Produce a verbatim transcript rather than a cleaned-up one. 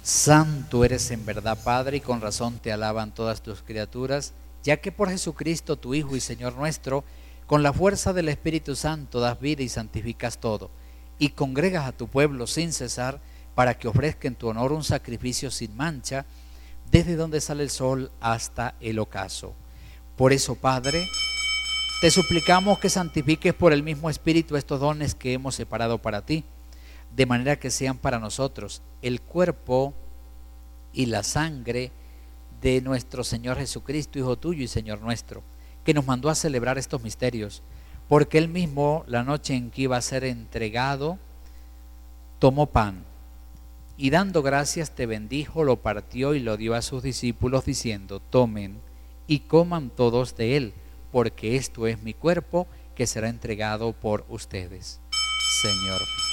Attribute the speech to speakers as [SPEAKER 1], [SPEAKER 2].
[SPEAKER 1] Santo eres en verdad, Padre, y con razón te alaban todas tus criaturas, ya que por Jesucristo, tu Hijo y Señor nuestro, con la fuerza del Espíritu Santo das vida y santificas todo, y congregas a tu pueblo sin cesar, para que ofrezca en tu honor un sacrificio sin mancha, desde donde sale el sol hasta el ocaso. Por eso, Padre, te suplicamos que santifiques por el mismo Espíritu estos dones que hemos separado para ti, de manera que sean para nosotros el cuerpo y la sangre de nuestro Señor Jesucristo, Hijo tuyo y Señor nuestro, que nos mandó a celebrar estos misterios, porque Él mismo, la noche en que iba a ser entregado, tomó pan, y dando gracias te bendijo, lo partió y lo dio a sus discípulos, diciendo: tomen y coman todos de él, porque esto es mi cuerpo, que será entregado por ustedes. Señor.